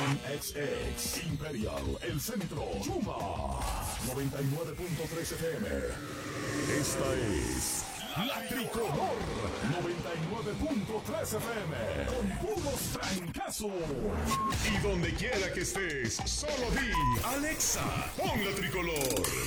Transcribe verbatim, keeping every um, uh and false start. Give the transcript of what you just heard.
M X X, Imperial, El Centro, Yuma, noventa y nueve punto tres F M. Esta es La Tricolor, noventa y nueve punto tres F M, con puros trancazos. Y donde quiera que estés, solo di, Alexa, pon La Tricolor.